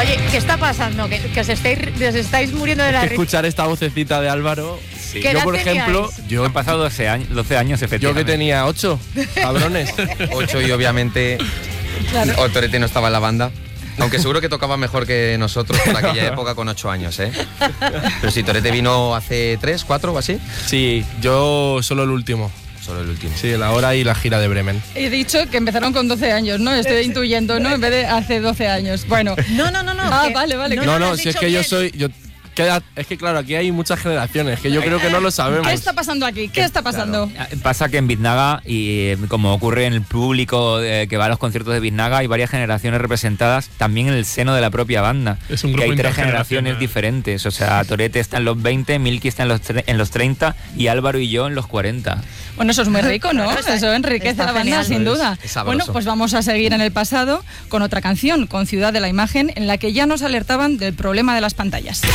Oye, ¿qué está pasando? ¿Que os estáis muriendo de la risa? Escuchar esta vocecita de Álvaro. ¿Qué Yo, edad por ejemplo, Yo he pasado 12 años, yo efectivamente. que tenía 8, cabrones. 8 y obviamente Torete no estaba en la banda. Aunque seguro que tocaba mejor que nosotros por aquella época con 8 años, ¿eh? Pero si Torete vino hace 3, 4 o así. Sí, yo solo el último. Solo el último. Sí, la hora y la gira de Bremen. He dicho que empezaron con 12 años, ¿no? Estoy intuyendo, ¿no? En vez de hace 12 años. Bueno. No. Ah, vale. No, si es que yo soy... Es que claro, aquí hay muchas generaciones, que yo creo que no lo sabemos. ¿Qué está pasando aquí? ¿Qué está pasando? Claro. Pasa que en Biznaga, y como ocurre en el público que va a los conciertos de Biznaga, hay varias generaciones representadas también en el seno de la propia banda. Es un que grupo hay 3 intergeneracional. generaciones diferentes. O sea, Torete está en los 20, Milky está en los 30 y Álvaro y yo en los 40. Bueno, eso es muy rico, ¿no? Eso enriquece está a la banda, genial. sin duda. Es sabroso. Bueno, pues vamos a seguir en el pasado con otra canción, con Ciudad de la Imagen, en la que ya nos alertaban del problema de las pantallas.